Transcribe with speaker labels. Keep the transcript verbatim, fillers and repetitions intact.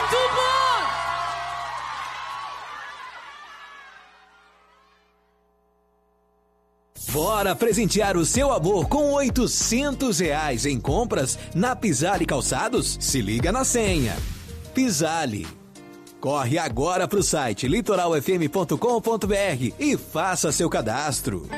Speaker 1: muito bom!
Speaker 2: Bora presentear o seu amor com oitocentos reais em compras na Pisale Calçados? Se liga na senha. Pisale. Corre agora pro site litoral f m ponto com ponto b r e faça seu cadastro.